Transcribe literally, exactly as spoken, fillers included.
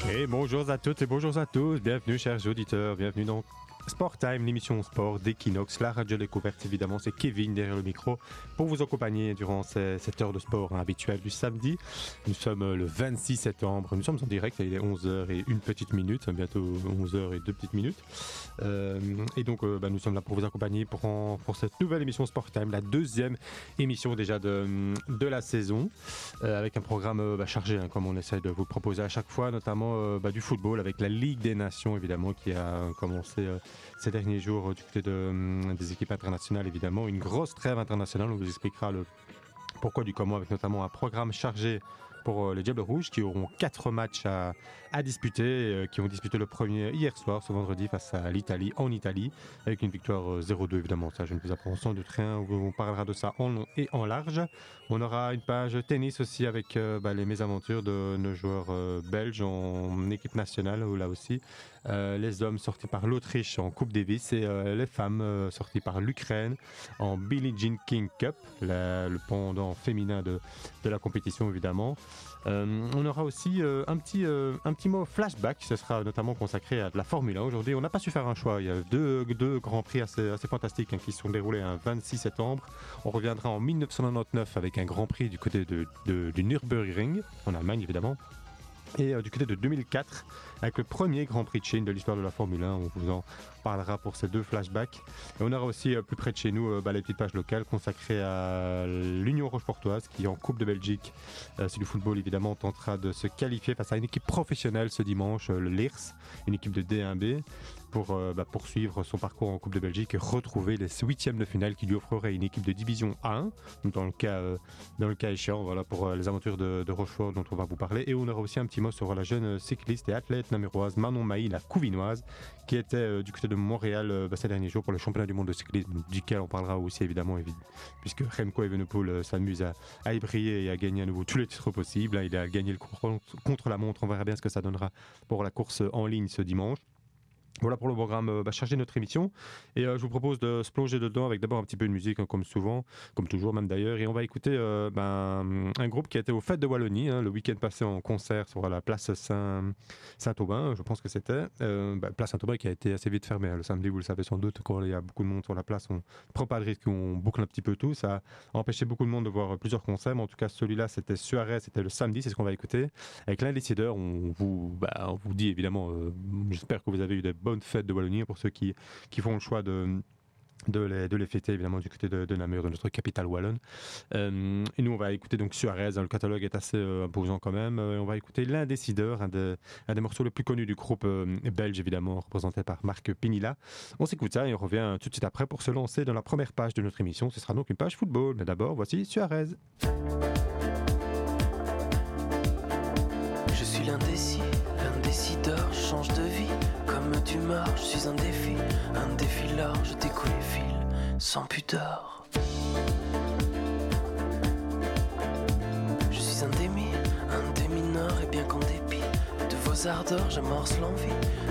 Et bonjour à toutes et bonjour à tous, bienvenue chers auditeurs, bienvenue dans Sport Time, l'émission sport d'Equinox, la radio découverte évidemment, c'est Kevin derrière le micro pour vous accompagner durant ces, cette heure de sport hein, habituelle du samedi. Nous sommes le vingt-six septembre, nous sommes en direct, il est onze heures et une petite minute, bientôt onze heures et deux petites minutes. Euh, et donc euh, bah, nous sommes là pour vous accompagner pour, en, pour cette nouvelle émission Sport Time, la deuxième émission déjà de, de la saison, euh, avec un programme euh, bah, chargé hein, comme on essaie de vous proposer à chaque fois, notamment euh, bah, du football avec la Ligue des Nations évidemment qui a commencé euh, ces derniers jours du côté de, euh, des équipes internationales évidemment, une grosse trêve internationale, on vous expliquera le pourquoi du comment avec notamment un programme chargé pour les Diables Rouges qui auront quatre matchs à, à disputer, euh, qui ont disputé le premier hier soir, ce vendredi, face à l'Italie, en Italie, avec une victoire euh, zéro deux évidemment. Ça, je ne vous apprends sans doute rien, on parlera de ça en long et en large. On aura une page tennis aussi avec euh, bah, les mésaventures de nos joueurs euh, belges en équipe nationale, où là aussi, euh, les hommes sortis par l'Autriche en Coupe Davis et euh, les femmes euh, sorties par l'Ukraine en Billie Jean King Cup, la, le pendant féminin de, de la compétition évidemment. Euh, on aura aussi euh, un, petit, euh, un petit mot flashback, ce sera notamment consacré à de la Formule un. Aujourd'hui, on n'a pas su faire un choix. Il y a deux, deux grands prix assez, assez fantastiques hein, qui se sont déroulés un vingt-six septembre. On reviendra en dix-neuf cent quatre-vingt-dix-neuf avec un grand prix du côté de, de, du Nürburgring, en Allemagne évidemment. Et euh, du côté de deux mille quatre, avec le premier Grand Prix de Chine de l'histoire de la Formule un, on vous en parlera pour ces deux flashbacks. Et on aura aussi euh, plus près de chez nous euh, bah, les petites pages locales consacrées à l'Union Rochefortoise qui en Coupe de Belgique, euh, c'est du football évidemment, tentera de se qualifier face à une équipe professionnelle ce dimanche, euh, le L I R S, une équipe de D un B, pour euh, bah, poursuivre son parcours en Coupe de Belgique et retrouver les huitièmes de finale qui lui offreraient une équipe de division A un, dans le cas, euh, dans le cas échéant, voilà, pour euh, les aventures de, de Rochefort dont on va vous parler. Et on aura aussi un petit mot sur la jeune cycliste et athlète namuroise Manon Mailly, la Couvinoise, qui était euh, du côté de Montréal euh, bah, ces derniers jours pour le championnat du monde de cyclisme, duquel on parlera aussi évidemment, évidemment puisque Remco Evenepoel euh, s'amuse à, à y briller et à gagner à nouveau tous les titres possibles. Hein, il a gagné le contre, contre la montre, on verra bien ce que ça donnera pour la course en ligne ce dimanche. Voilà pour le programme euh, bah, chargé de notre émission et euh, je vous propose de se plonger dedans avec d'abord un petit peu de musique hein, comme souvent, comme toujours même d'ailleurs, et on va écouter euh, ben, un groupe qui a été aux Fêtes de Wallonie hein, le week-end passé en concert sur la place Saint- Saint-Aubin, je pense que c'était euh, bah, place Saint-Aubin qui a été assez vite fermée hein, le samedi, vous le savez sans doute, quand il y a beaucoup de monde sur la place, on ne prend pas de risque, on boucle un petit peu tout, ça a empêché beaucoup de monde de voir plusieurs concerts, mais en tout cas celui-là c'était Suarez, c'était le samedi, c'est ce qu'on va écouter avec l'indécideur. On vous, bah, on vous dit évidemment, euh, j'espère que vous avez eu des bonne fête de Wallonie pour ceux qui, qui font le choix de, de, les, de les fêter évidemment du côté de, de Namur, de notre capitale wallonne. Euh, et nous on va écouter donc Suarez, hein, le catalogue est assez euh, imposant quand même. Euh, on va écouter l'Indécideur, un, de, un des morceaux les plus connus du groupe euh, belge évidemment, représenté par Marc Pinilla. On s'écoute ça et on revient tout de suite après pour se lancer dans la première page de notre émission. Ce sera donc une page football. Mais d'abord voici Suarez. Je suis l'indécis, l'indécideur, je change de vie comme d'humeur, je suis un défi, un défileur, je découle les fils sans pudeur. Je suis un démi, un démineur, et bien qu'en dépit de vos ardeurs, j'amorce l'envie